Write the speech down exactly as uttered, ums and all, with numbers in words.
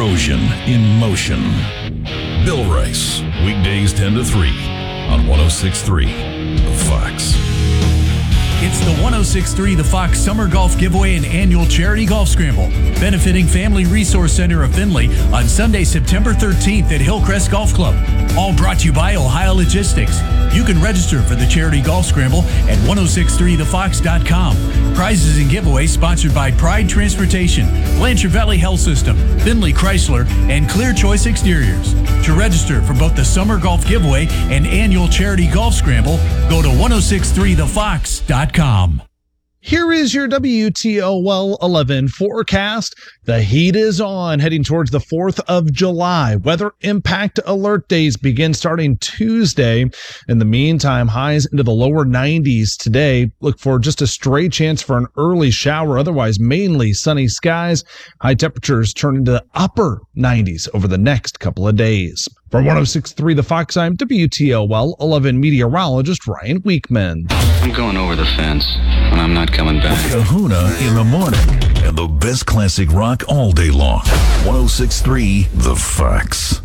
Erosion in motion. Bill Rice, weekdays ten to three on one oh six point three The Fox. It's the one oh six point three The Fox Summer Golf Giveaway and Annual Charity Golf Scramble, benefiting Family Resource Center of Findlay on Sunday, September thirteenth at Hillcrest Golf Club. All brought to you by Ohio Logistics. You can register for the Charity Golf Scramble at ten sixty-three the fox dot com. Prizes and giveaways sponsored by Pride Transportation, Blanchard Valley Health System, Findlay Chrysler, and Clear Choice Exteriors. To register for both the Summer Golf Giveaway and Annual Charity Golf Scramble, go to ten sixty-three the fox dot com. Here is your W T O L eleven forecast. The heat is on, heading towards the fourth of July. Weather impact alert days begin starting Tuesday. In the meantime, highs into the lower nineties today. Look for just a stray chance for an early shower. Otherwise, mainly sunny skies. High temperatures turn into the upper nineties over the next couple of days. For ten sixty-three The Fox, I'm W T O L eleven meteorologist Ryan Weekman. I'm going over the fence, and I'm not coming back. Kahuna in the morning and the best classic rock all day long. ten sixty-three The Fox.